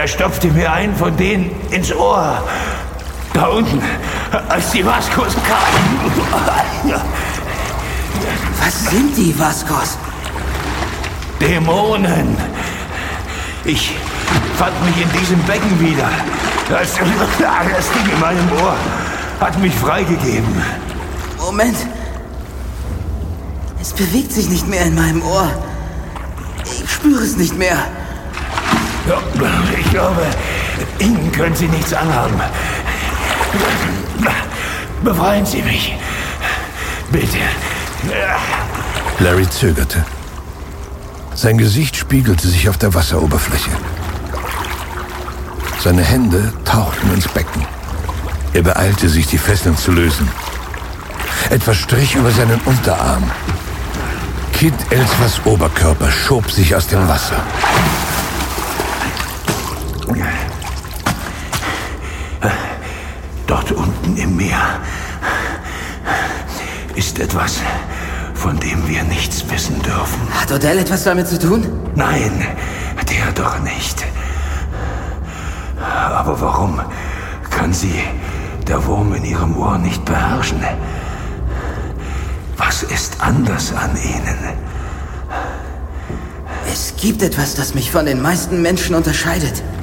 Er stopfte mir einen von denen ins Ohr. Da unten, als die Vascos kamen. Was sind die Vascos? Dämonen. Ich fand mich in diesem Becken wieder. Das Ding in meinem Ohr hat mich freigegeben. Moment. Es bewegt sich nicht mehr in meinem Ohr. Ich spüre es nicht mehr. Ja, ich glaube, Ihnen können Sie nichts anhaben. Befreien Sie mich. Bitte. Larry zögerte. Sein Gesicht spiegelte sich auf der Wasseroberfläche. Seine Hände tauchten ins Becken. Er beeilte sich, die Fesseln zu lösen. Etwas strich über seinen Unterarm. Kid Elswers Oberkörper schob sich aus dem Wasser. Dort unten im Meer ist etwas, von dem wir nichts wissen dürfen. Hat Odell etwas damit zu tun? Nein, der doch nicht. Aber warum kann sie der Wurm in ihrem Ohr nicht beherrschen? Was ist anders an ihnen? Es gibt etwas, das mich von den meisten Menschen unterscheidet.